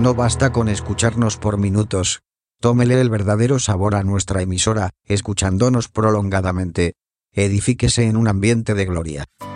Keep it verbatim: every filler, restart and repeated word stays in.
No basta con escucharnos por minutos. Tómele el verdadero sabor a nuestra emisora, escuchándonos prolongadamente. Edifíquese en un ambiente de gloria.